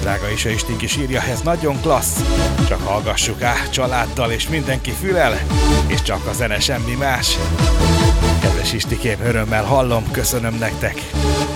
Drága Isa Istinki írja, ez nagyon klassz. Csak hallgassuk át családdal és mindenki fülel, és csak a zene, semmi más. Kedves Istikém, örömmel hallom, köszönöm nektek.